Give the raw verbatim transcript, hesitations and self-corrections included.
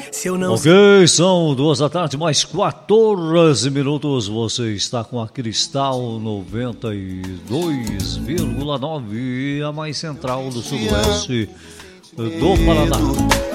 Se eu não Ok, são duas da tarde, mais quatorze minutos. Você está com a Cristal noventa e dois vírgula nove, a mais central do sudoeste do Paraná.